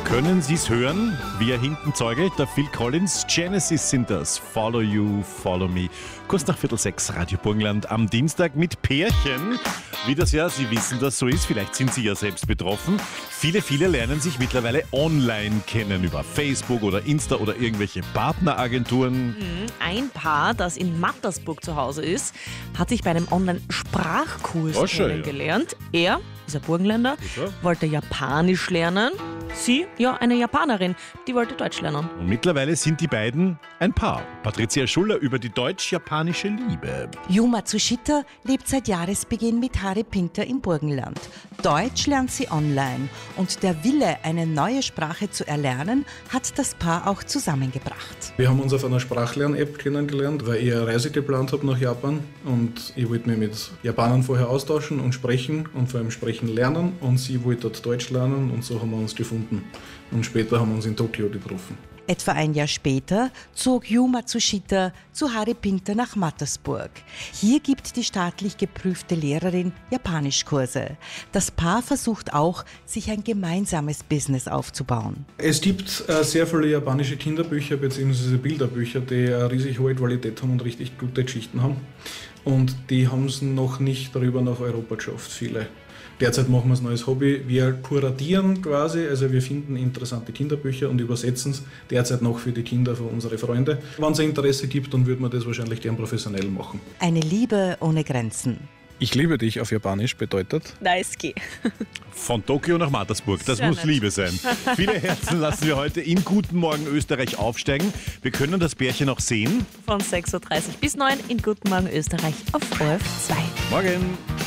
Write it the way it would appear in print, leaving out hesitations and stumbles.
Können Sie es hören, wie er hinten zeugelt? Der Phil Collins, Genesis sind das. Follow You, Follow Me. Kurz nach 5:45, Radio Burgenland am Dienstag mit Pärchen. Wie das ja, Sie wissen, dass so ist. Vielleicht sind Sie ja selbst betroffen. Viele lernen sich mittlerweile online kennen über Facebook oder Insta oder irgendwelche Partneragenturen. Ein Paar, das in Mattersburg zu Hause ist, hat sich bei einem Online-Sprachkurs kennengelernt. Er ist ein Burgenländer, wollte Japanisch lernen. Sie, ja, eine Japanerin, die wollte Deutsch lernen. Und mittlerweile sind die beiden ein Paar. Patricia Schuller über die deutsch-japanische Liebe. Yu Matsushita lebt seit Jahresbeginn mit Harry Pinter im Burgenland. Deutsch lernt sie online und der Wille, eine neue Sprache zu erlernen, hat das Paar auch zusammengebracht. Wir haben uns auf einer Sprachlern-App kennengelernt, weil ich eine Reise geplant habe nach Japan und ich wollte mich mit Japanern vorher austauschen und sprechen und vor allem sprechen lernen und sie wollte dort Deutsch lernen und so haben wir uns gefunden. Und später haben wir uns in Tokio getroffen. Etwa ein Jahr später zog Yu Matsushita zu Harry Pinter nach Mattersburg. Hier gibt die staatlich geprüfte Lehrerin Japanischkurse. Das Paar versucht auch, sich ein gemeinsames Business aufzubauen. Es gibt sehr viele japanische Kinderbücher bzw. Bilderbücher, die eine riesig hohe Qualität haben und richtig gute Geschichten haben. Und die haben es noch nicht darüber nach Europa geschafft, viele. Derzeit machen wir es noch als Hobby. Wir kuratieren quasi, also wir finden interessante Kinderbücher und übersetzen es derzeit noch für die Kinder, für unsere Freunde. Wenn es ein Interesse gibt, dann würde man das wahrscheinlich gern professionell machen. Eine Liebe ohne Grenzen. Ich liebe dich auf Japanisch bedeutet? Daisuke. Von Tokio nach Mattersburg, das Sehr muss nett. Liebe sein. Viele Herzen lassen wir heute in Guten Morgen Österreich aufsteigen. Wir können das Pärchen auch sehen. Von 6:30 bis 9 in Guten Morgen Österreich auf ORF 2. Morgen.